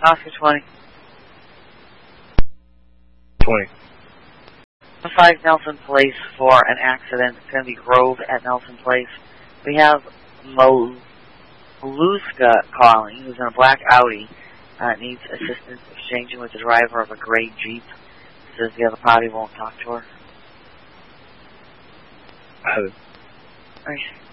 Oscar 20. 20. 5 Nelson Place for an accident. It's going to be Grove at Nelson Place. We have Maluska calling, who's in a black Audi. Needs assistance exchanging with the driver of a gray Jeep. Says the other party won't talk to her. Alright.